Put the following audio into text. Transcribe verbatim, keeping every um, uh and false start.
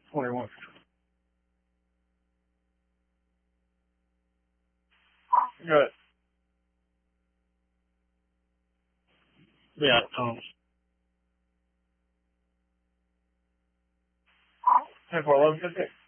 twenty-one. Good. Yeah. Um. ten for eleven fifty.